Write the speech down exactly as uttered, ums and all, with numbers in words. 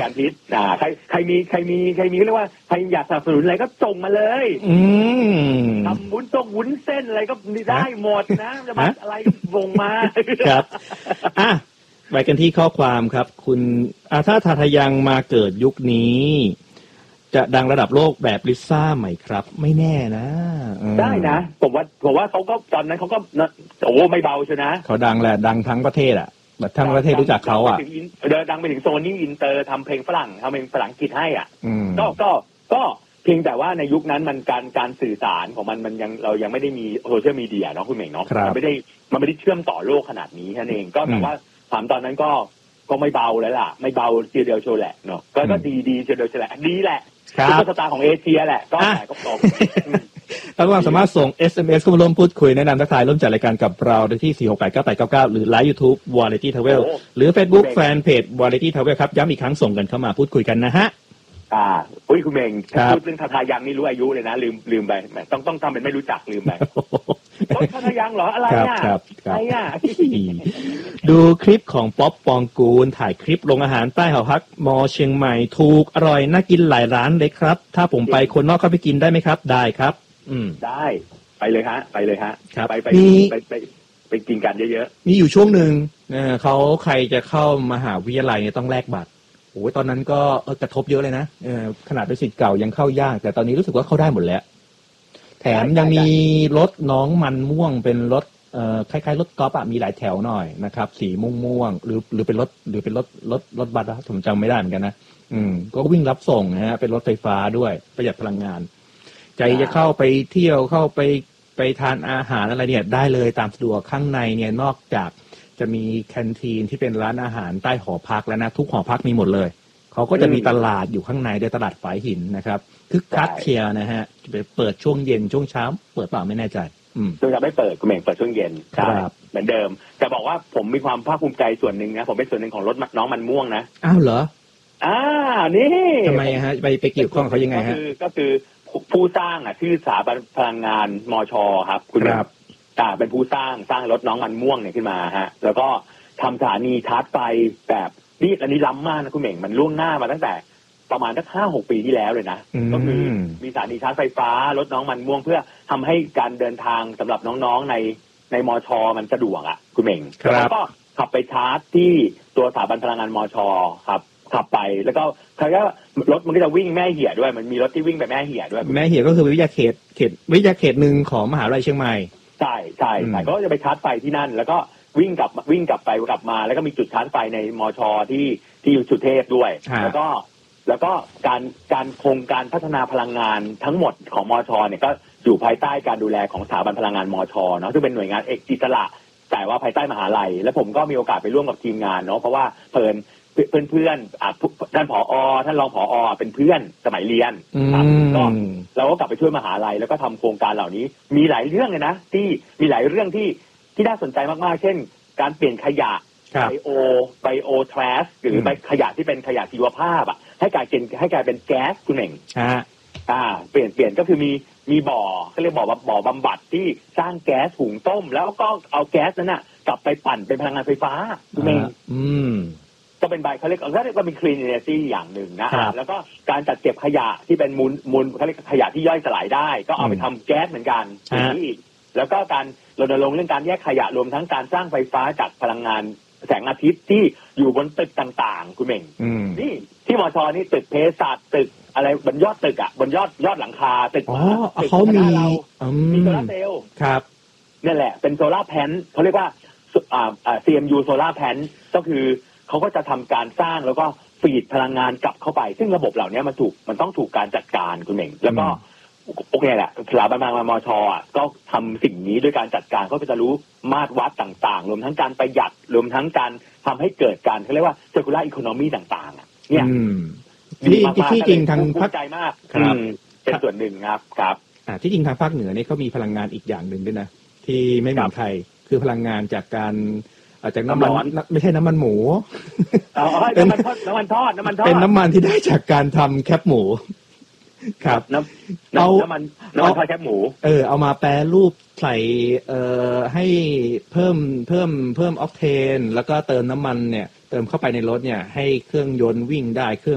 ารพิษอ่าใครใครมีใครมีใครมีเรียกว่าใครอยากสนับสนุนอะไรก็ส่งมาเลยอืมทำวุ้นต้มวุ้นเส้นอะไรก็ได้หมดนะจะมาอะไรส่งมาครับอ่ะไปกันที่ข้อความครับคุณอาถ้าทาทายังมาเกิดยุคนี้จะดังระดับโลกแบบลิซ่าไหมครับไม่แน่นะได้นะผมว่าผมว่าเขาก็ตอนนั้นเขาก็โอ้ไม่เบาใช่นะเขาดังแหละดังทั้งประเทศอ่ะแบบทั้งประเทศรู้จักเขาอ่ะเดินดังไปถึงโซนนี้อินเตอร์ทำเพลงฝรั่งทำเพลงฝรั่งอังกฤษให้อ่ะก็ก็ก็เพียงแต่ว่าในยุคนั้นมันการการสื่อสารของมันมันยังเรายังไม่ได้มีโซเชียลมีเดียเนาะคุณเหม่งเนาะมันไม่ได้มันไม่ได้เชื่อมต่อโลกขนาดนี้แค่นั้นเองก็แต่ว่าถามตอนนั้นก็ก็ไม่เบาแล้วล่ะไม่เบาเจียเดียวโชว์แหละเนาะก็ก็ดีดีเจียเดียวโชว์แหละดีแหละคือสตาร์ของเอเชียแหละก็แต่ก็ตรงท่านผู้ฟังสามารถส่ง เอส เอ็ม เอส เข้ามาร่วมพูดคุยแนะนำทักทายร่วมจัดรายการกับเราได้ที่ สี่หกแปด เก้าแปดเก้าเก้า หรือไลฟ์ YouTube Variety Travel หรือ Facebook Fanpage Variety Travel ครับย้ำอีกครั้งส่งกันเข้ามาพูดคุยกันนะฮะอ่าอุ้ยคุณเมงพูดเรื่องทาทายังนี่รู้อายุเลยนะลืมลืมไปต้องต้องทำเป็นไม่รู้จักลืมไปโอ๊ยทาทายังเหรออะไรอ่ะอะไรอ่ะดูคลิปของป๊อปปองกูลถ่ายคลิปโรงอาหารใต้หอพักมอเชียงใหม่ถูกอร่อยน่ากินหลายร้านเลยครับถ้าผมไปคนนอกเข้าไปกินได้ไหมครับได้ครับอืมได้ไปเลยฮะไปเลยฮะไปไปไปไปไปกินกันเยอะๆมีอยู่ช่วงหนึ่งเออเขาใครจะเข้ามหาวิทยาลัยเนี่ยต้องแลกบัตรโอ้ยตอนนั้นก็กระทบเยอะเลยนะเออขนาดเป็นศิษย์เก่ายังเข้ายากแต่ตอนนี้รู้สึกว่าเข้าได้หมดแล้วแถมยังมีรถน้องมันม่วงเป็นรถเอ่อคล้ายๆรถกอล์ฟอ่ะมีหลายแถวหน่อยนะครับสีม่วงม่วงหรือหรือเป็นรถหรือเป็นรถรถรถบัสนะผมจำไม่ได้เหมือนกันนะอืมก็วิ่งรับส่งนะฮะเป็นรถไฟฟ้าด้วยประหยัดพลังงานใจจะเข้าไปเที่ยวเข้าไปไปทานอาหารอะไรเนี่ยได้เลยตามสะดวกข้างในเนี่ยนอกจากจะมีแคนทีนที่เป็นร้านอาหารใต้หอพักแล้วนะทุกหอพักมีหมดเลยเขาก็จะมีตลาดอยู่ข้างในโดยตลาดฝายหินนะครับคึกคักเชียร์นะฮะจะไปเปิดช่วงเย็นช่วงเช้าเปิดเปล่าไม่แน่ใจช่วงเช้าไม่เปิดคุณเมงเปิดช่วงเย็นครับเหมือนเดิมแต่บอกว่าผมมีความภาคภูมิใจส่วนหนึ่งนะผมเป็นส่วนหนึ่งของรถน้องมันม่วงนะอ้าวเหรออ่านี่ทำไมฮะไปไปเกี่ยวข้องเขายังไงฮะก็คือก็คือผู้สร้างอ่ะชื่อสถาบันพลังงานมช.ครับคุณครับอ่าเป็นผู้สร้างสร้างรถน้องมันม่วงเนี่ยขึ้นมาฮะแล้วก็ทำสถานีชาร์จไฟแบบนี่อันนี้ล้ำมากนะคุณเหม่งมันล่วงหน้ามาตั้งแต่ประมาณสักห้าหกปีที่แล้วเลยนะก็คือมีสถานีชาร์จไฟฟ้ารถน้องมันม่วงเพื่อทำให้การเดินทางสำหรับน้องๆในในมช.มันสะดวกอ่ะคุณเหม่งแล้วก็ขับไปชาร์จที่ตัวสถาบันพลังงานมช.ครับขับไปแล้วก็ใครก็รถมันก็จะวิ่งแม่เหี่ยด้วยมันมีรถที่วิ่งไปแม่เหี่ยด้วยแม่เหี่ยก็คือวิทยาเขตเขตวิทยาเขตหนึ่งของมหาวิทยาลัยเชียงใหม่ใช่ใช่ใช่ก็จะไปชาร์จไฟที่นั่นแล้วก็วิ่งกลับวิ่งกลับไปกลับมาแล้วก็มีจุดชาร์จไฟในมช.ที่ที่สุเทพด้วยแล้วก็แล้วก็การการโครงการพัฒนาพลังงานทั้งหมดของมช.เนี่ยก็อยู่ภายใต้การดูแลของสถาบันพลังงานมช.เนาะซึ่งเป็นหน่วยงานเอกอิสระแต่ว่าภายใต้มหาลัยแล้วผมก็มีโอกาสไปร่วมกับทีมงานเนาะเพราะว่าเพลินเพื่อนเพื่อนอ่ะท่านผอ.ท่านรองผอ.เป็นเพื่อนสมัยเรียนครับก็เราก็กลับไปช่วยมหาลัยแล้วก็ทำโครงการเหล่านี้มีหลายเรื่องเลยนะที่มีหลายเรื่องที่ที่น่าสนใจมากๆเช่นการเปลี่ยนขยะไบโอไบโอทรัสหรือไปขยะที่เป็นขยะชีวภาพอ่ะให้กลายเป็นให้กลายเป็นแก๊สคุณเองอ่าเปลี่ยนเปลี่ยนก็คือมีมีบ่อเขาเรียกบ่อบ่อบำบัดที่สร้างแก๊สหุงต้มแล้วก็เอาแก๊สนั้นน่ะกลับไปปั่นเป็นพลังงานไฟฟ้าคุณเองอืมก็เป็นใบเขาเรียกเขาเรียกว่าเป็น clean energy อย่างหนึ่งนะแล้วก็การจัดเก็บขยะที่เป็นมูลมูลเขาเรียกขยะที่ย่อยสลายได้ก็เอาไปทำแก๊สเหมือนกันอย่างนี้อีกแล้วก็การรณรงค์เรื่องการแยกขยะรวมทั้งการสร้างไฟฟ้าจากพลังงานแสงอาทิตย์ที่อยู่บนตึกต่างๆคุณเม่งนี่ที่มช.นี่ตึกเภสัชตึกอะไรบนยอดตึกอ่ะบนยอดยอดหลังคาตึกอ๋อเขามีมีโซลาร์เซลล์ครับนี่แหละเป็นโซลาร์แพนเขาเรียกว่าอ่าอ่า ซี เอ็ม ยู โซลาร์แพนก็คือเขาก็จะทำการสร้างแล้วก็ฟีดพลังงานกลับเข้าไปซึ่งระบบเหล่านี้มันถูกมันต้องถูกการจัดการคุณเม่งแล้วก็โอเคแหละสถาบันพลังงานมช.อ่ะก็ทำสิ่งนี้ด้วยการจัดการเขาก็จะรู้มาตรวัดต่างๆรวมทั้งการประหยัดรวมทั้งการทำให้เกิดการเขาเรียกว่า circular economy ต่างๆอ่ะเนี่ยที่ที่จริงทางภาคใจมากครับเป็นส่วนหนึ่งครับครับอ่าที่จริงทางภาคเหนือนี่เขามีพลังงานอีกอย่างหนึ่งด้วยนะที่ไม่เหมือนใครคือพลังงานจากการจากน้ำมันไม่ใช่น้ำมันหมูอ๋อน้ำมันทอดน้ำมันทอดน้ำมันทอดเป็นน้ำมันที่ได้จากการทำแคปหมูครับน้ำเอาน้ำมันน้ำมันทอดแคบหมูเออเอามาแปรรูปใส่เอ่อให้เพิ่มเพิ่มเพิ่มออกเทนแล้วก็เติมน้ำมันเนี่ยเติมเข้าไปในรถเนี่ยให้เครื่องยนต์วิ่งได้เครื่อง